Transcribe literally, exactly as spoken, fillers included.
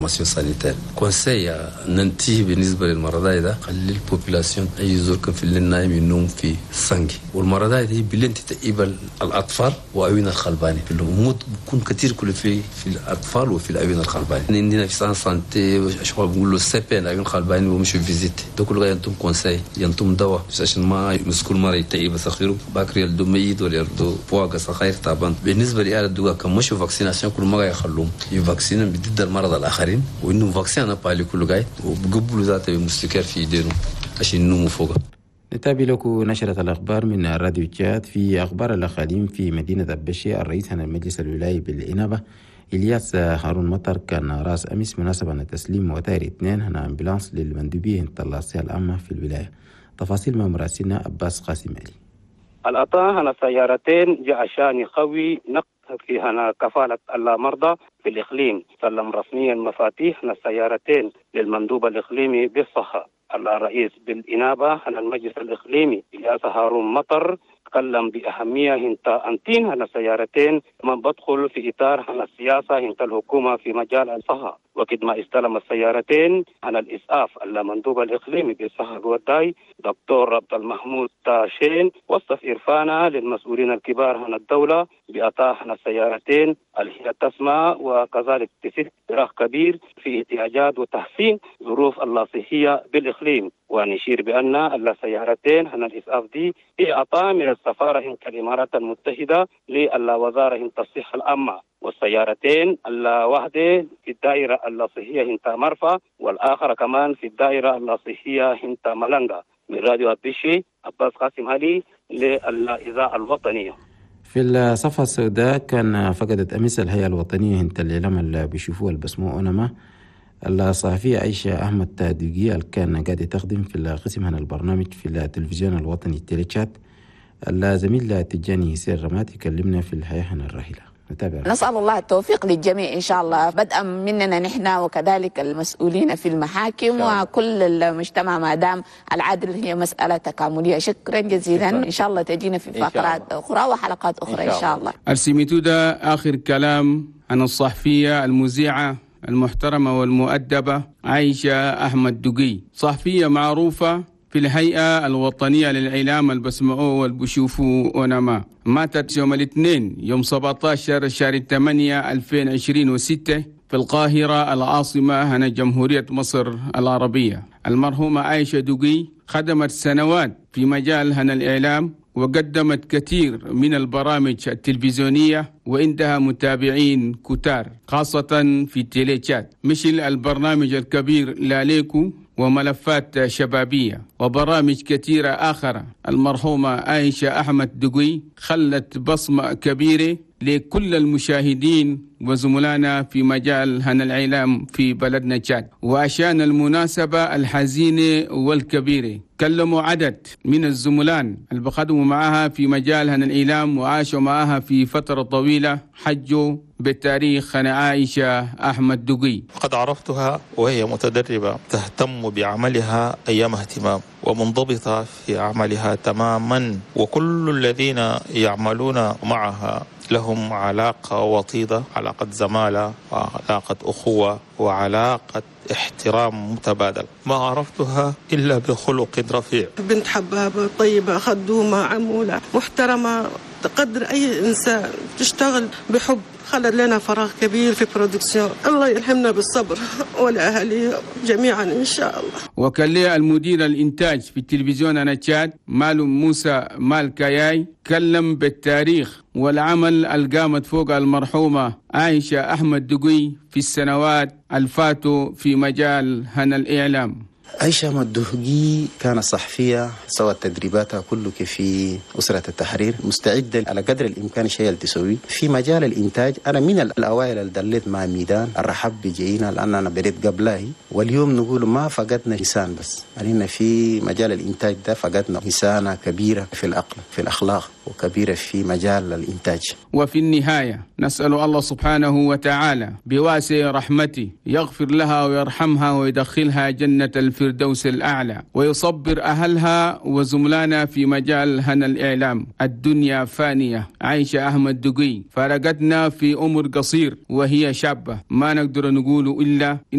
ماسيون سانيتير كونساي ننتهي بالنسبه للمرضى ده خلي البوبولاسيون اي زور كان في الليل نايم ينوم في سانجي والمرضى دي بلين تتقبل الاطفال واوين الخلباني في الهموت بيكون كثير كله في في الاطفال وفي الاوين الخلباني عندنا في سان سانتي شغل بنقول له سي بي الاوين الخلباني ومش فيزيت ده كله ينتم كونساي ينتم دواء عشان ما مسكول مره يتقبل سخيرو باكري يلدو ميت ولا يلدو فوق سخير طبعا بالنسبه لي الدواء كان مش فاكسيناسيون كل ما يخلوهم يفاكسينهم ضد المرضى الاخرين وإنه فاكسين أنا بالي كله جاي وبقبلوا ذاته مستكر في دينه عشان نمو فوقه. نتابع لكم نشرة الأخبار من راديو تشاد. في أخبار الأقاليم في مدينة أبشي الرئيس عن المجلس الولايي بالإنابة إلياس هارون مطر كان راس أمس مناسبة تسليم وتائر اثنين هنا أمبولانس للمندوبية الطلاسية العامة في الولاية. تفاصيل مع مراسلنا أباس قاسم علي. الأطاء هنا سيارتين جاء عشان يقوي نقل في هنا كفالة المرضى في الإقليم. سلم رسميا مفاتيح هنا السيارتين للمندوب الإقليمي بالصحة. الرئيس بالإنابة عن المجلس الإقليمي إلياس هارون مطر تكلم بأهمية هنت أنتين هنا سيارتين من بدخل في إطار هنا السياسة هنت الحكومة في مجال الصحة. وقد ما استلم السيارتين عن الإسعاف المندوب الإقليمي بالصحة الوداي دكتور عبد المحمود تاشين وصف إرفانا للمسؤولين الكبار هنا الدولة بأطاع هنا السيارتين اللي هي تسمى وكذلك تسد إراخ كبير في احتياجات وتحسين ظروف اللاصحية بالإقليم. ونشير بأن السيارتين هنا الإسعاف دي هي أطاع من السفارة هنت الإمارات المتحدة للوزارة هنت الصحة العامة. والسيارتين الواحدة في الدائرة اللاصحية هنت مرفأ والآخر كمان في الدائرة اللاصحية هنت ملنغا. من راديو أبيشي أباس قاسم علي للإذاعة الوطنية. في الصفحة السوداء كان فقدت أمس الهيئة الوطنية هنت الإعلام اللي بيشوفوها البسمو أونما الصحفية عائشة أحمد تادوغي اللي كان قاعد تخدم في القسم هنا البرنامج في التلفزيون الوطني تيليشات. الزميل تجاني سير رمات يكلمنا في الحياة هنا الراهلة. نسأل الله التوفيق للجميع إن شاء الله بدءا مننا نحن وكذلك المسؤولين في المحاكم وكل المجتمع ما دام العدل هي مسألة تكاملية. شكرا جزيلا. إن شاء الله تجينا في فقرات أخرى وحلقات أخرى إن شاء الله. أرسميتو ده آخر كلام عن الصحفية المذيعة المحترمة والمؤدبة عائشة أحمد دوغي، صحفية معروفة في الهيئة الوطنية للإعلام البسمعو والبشوفو أونما. ماتت يوم الاثنين يوم سبعة عشر شهر ثمانية ألفين وعشرين وستة في القاهرة العاصمة هنا جمهورية مصر العربية. المرحومة عائشة دوغي خدمت سنوات في مجال هنا الإعلام وقدمت كثير من البرامج التلفزيونية وعندها متابعين كتار خاصة في تيليشات مثل البرنامج الكبير لاليكو وملفات شبابية وبرامج كثيرة آخرة. المرحومة عائشة أحمد دوغي خلت بصمة كبيرة لكل المشاهدين وزملائنا في مجال هنا الإعلام في بلدنا تشاد. وعشان المناسبة الحزينة والكبيرة كلموا عدد من الزملاء اللي بخدموا معها في مجال هنا الإعلام وعاشوا معها في فترة طويلة حجوا بالتاريخ هنا عائشة أحمد دوغي. قد عرفتها وهي متدربة تهتم بعملها أيام اهتمام ومنضبطة في عملها تماما، وكل الذين يعملون معها لهم علاقة وطيدة، علاقة زمالة وعلاقة أخوة وعلاقة احترام متبادل. ما عرفتها إلا بخلق رفيع. بنت حبابة طيبة خدومة عمولة محترمة تقدر أي إنسان، تشتغل بحب. خلت لنا فراغ كبير في برودكسيون. الله يلهمنا بالصبر والأهالي جميعا إن شاء الله. وكان لي المدير الإنتاج في التلفزيون أنا تشاد مالو موسى مال كاياي كلم بالتاريخ والعمل القامت فوق المرحومة عائشة أحمد دوغي في السنوات الفاتوا في مجال هنا الإعلام. عائشة أحمد دوغي كانت صحفية سوت تدريباتها كله في أسرة التحرير، مستعدة على قدر الإمكان الشيء اللي تسويه في مجال الإنتاج. أنا من الأوائل اللي دليت مع ميدان الرحب بجينا لأن أنا بديت قبلها، واليوم نقول ما فقدنا إنسان بس علينا في مجال الإنتاج ده، فقدنا إنسانة كبيرة في العقل في الأخلاق وكبيرة في مجال الإنتاج. وفي النهاية نسأل الله سبحانه وتعالى بواسع رحمته يغفر لها ويرحمها ويدخلها جنة الفردوس الأعلى ويصبر أهلها وزملانا في مجال هنا الإعلام. الدنيا فانية. عائشة أحمد دوغي فارقتنا في عمر قصير وهي شابة، ما نقدر نقول إلا